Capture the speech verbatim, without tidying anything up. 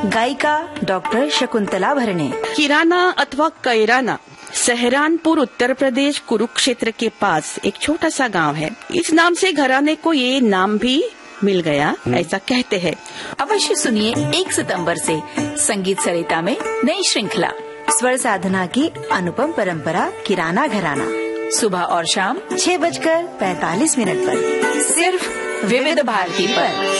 गायिका डॉक्टर शकुंतला भरणे। किराना अथवा कैराना सहरानपुर उत्तर प्रदेश कुरुक्षेत्र के पास एक छोटा सा गांव है। इस नाम से घराने को ये नाम भी मिल गया, ऐसा कहते हैं। अवश्य सुनिए एक सितंबर से संगीत सरिता में नई श्रृंखला स्वर साधना की अनुपम परंपरा किराना घराना, सुबह और शाम छह बजकर पैतालीस मिनट पर, सिर्फ विविध भारती पर।